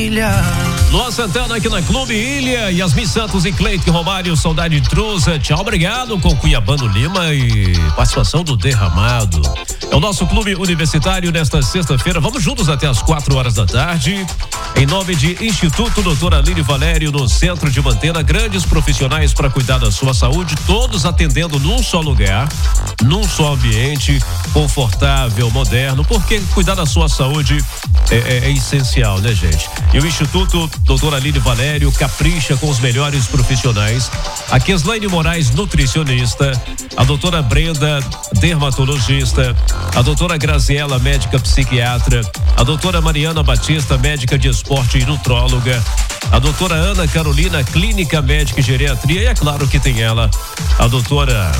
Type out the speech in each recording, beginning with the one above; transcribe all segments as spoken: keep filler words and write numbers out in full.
ilha. Luan Santana aqui na Clube Ilha, Yasmin Santos e Cleiton Romário, Saudade Intrusa, tchau, obrigado, com Cuiabano Lima e participação do Derramado. É o nosso clube universitário nesta sexta-feira, vamos juntos até as quatro horas da tarde, em nome de Instituto Doutor Aline Valério, no centro de Mantena, grandes profissionais para cuidar da sua saúde, todos atendendo num só lugar, num só ambiente, confortável, moderno, porque cuidar da sua saúde é, é, é essencial, né, gente? E o Instituto Doutor Aline Valério capricha com os melhores profissionais. A Keslaine Moraes, nutricionista, a doutora Brenda, dermatologista, a doutora Graziela, médica psiquiatra, a doutora Mariana Batista, médica de esporte e nutróloga, a doutora Ana Carolina, clínica médica e geriatria, e é claro que tem ela, a doutora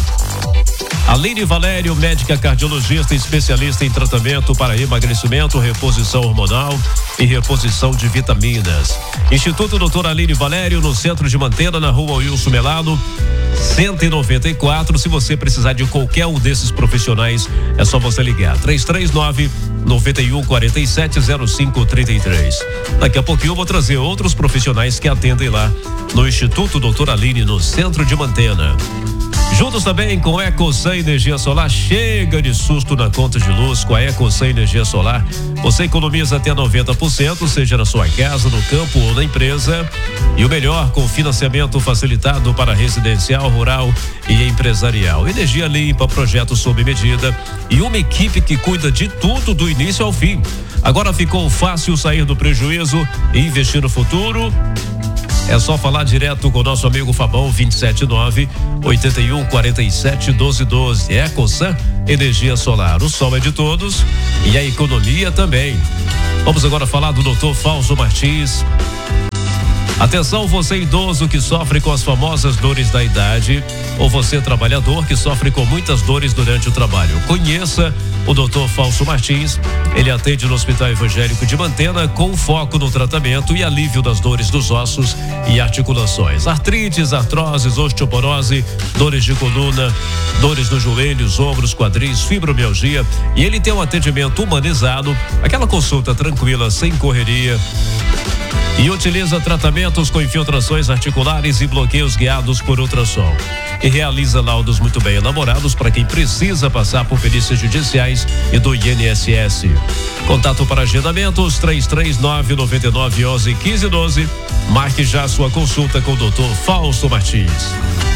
Aline Valério, médica cardiologista, especialista em tratamento para emagrecimento, reposição hormonal e reposição de vitaminas. Instituto Doutor Aline Valério, no centro de Mantena, na rua Wilson Melado, cento e noventa e quatro. Se você precisar de qualquer um desses profissionais, é só você ligar. três três nove, nove um quatro sete, zero cinco três três. Daqui a pouquinho eu vou trazer outros profissionais que atendem lá no Instituto Doutor Aline, no centro de Mantena. Juntos também com EcoSan Energia Solar, chega de susto na conta de luz com a EcoSan Energia Solar. Você economiza até noventa por cento, seja na sua casa, no campo ou na empresa. E o melhor, com financiamento facilitado para residencial, rural e empresarial. Energia limpa, projeto sob medida e uma equipe que cuida de tudo do início ao fim. Agora ficou fácil sair do prejuízo e investir no futuro. É só falar direto com o nosso amigo Fabão, vinte e sete nove, oito um quatro sete, doze doze. EcoSan Energia Solar. O sol é de todos e a economia também. Vamos agora falar do doutor Fausto Martins. Atenção, você idoso que sofre com as famosas dores da idade, ou você trabalhador que sofre com muitas dores durante o trabalho. Conheça o doutor Fausto Martins. Ele atende no Hospital Evangélico de Mantena com foco no tratamento e alívio das dores dos ossos e articulações. Artrites, artroses, osteoporose, dores de coluna, dores nos joelhos, ombros, quadris, fibromialgia. E ele tem um atendimento humanizado, aquela consulta tranquila, sem correria. E utiliza tratamentos com infiltrações articulares e bloqueios guiados por ultrassom. E realiza laudos muito bem elaborados para quem precisa passar por perícias judiciais e do I N S S. Contato para agendamentos três três nove, nove nove, um um, um cinco um dois. Marque já sua consulta com o doutor Fausto Martins.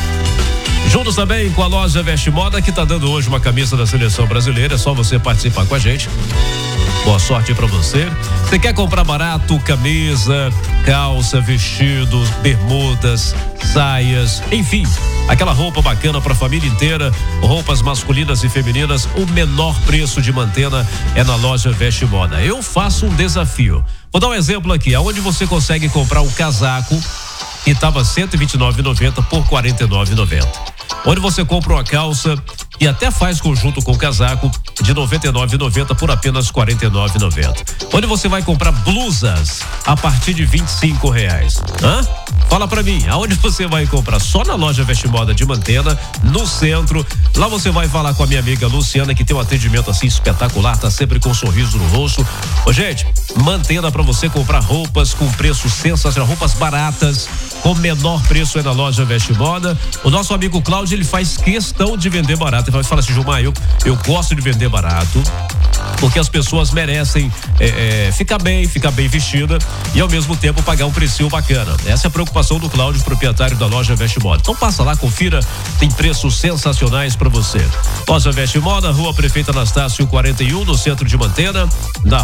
Juntos também com a loja Veste Moda, que está dando hoje uma camisa da seleção brasileira. É só você participar com a gente. Boa sorte pra você. Você quer comprar barato? Camisa, calça, vestidos, bermudas, saias, enfim, aquela roupa bacana pra família inteira, roupas masculinas e femininas. O menor preço de Mantena é na loja Veste Moda. Eu faço um desafio. Vou dar um exemplo aqui, aonde você consegue comprar um casaco que estava cento e vinte e nove reais e noventa centavos por quarenta e nove reais e noventa centavos. Onde você compra uma calça e até faz conjunto com casaco de noventa e nove reais e noventa centavos por apenas quarenta e nove reais e noventa centavos. Onde você vai comprar blusas a partir de vinte e cinco reais. Hã? Fala pra mim, aonde você vai comprar? Só na loja Veste Moda de Mantena, no centro. Lá você vai falar com a minha amiga Luciana, que tem um atendimento assim espetacular, tá sempre com um sorriso no rosto. Ô, gente, Mantena pra você comprar roupas com preço sensacional, roupas baratas, com menor preço é na loja Veste Moda. O nosso amigo Cláudio, ele faz questão de vender barato. Ele fala assim, Gilmar, eu, eu gosto de vender barato, porque as pessoas merecem é, é, ficar bem, ficar bem vestida e ao mesmo tempo pagar um precinho bacana. Essa é a preocupação do Cláudio, proprietário da loja Veste Moda. Então passa lá, confira, tem preços sensacionais para você. Loja Veste Moda, Rua Prefeita Anastácio quarenta e um, no centro de Mantena, na